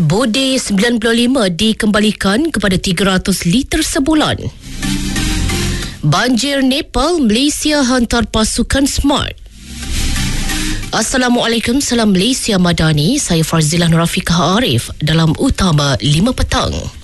Bode 95 dikembalikan kepada 300 liter sebulan. Banjir Nepal, Malaysia hantar pasukan SMART. Assalamualaikum, salam Malaysia Madani. Saya Farzilah Nurafiqah Arif dalam Utama 5 petang.